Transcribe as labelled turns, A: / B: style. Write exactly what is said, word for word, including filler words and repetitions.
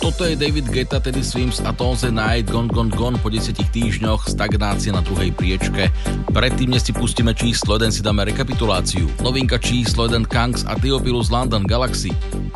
A: toto je David Guetta, Teddy Swims a Tones and Night, Gone Gone Gone po desiatich týždňoch, stagnácia na druhej priečke. Predtým, než si pustíme číslo jeden, si dáme rekapituláciu. Novinka číslo jeden Kangs a Theophilus London Galaxy.